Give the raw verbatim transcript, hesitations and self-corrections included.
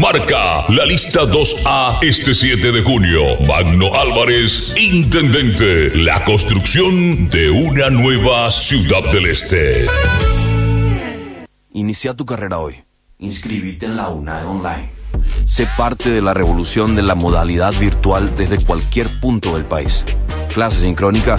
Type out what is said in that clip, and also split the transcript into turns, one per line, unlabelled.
Marca la lista dos A este siete de junio. Magno Álvarez, intendente. La construcción de una nueva Ciudad del Este.
Inicia tu carrera hoy. Inscríbete en la UNAE Online. Sé parte de la revolución de la modalidad virtual desde cualquier punto del país. Clases sincrónicas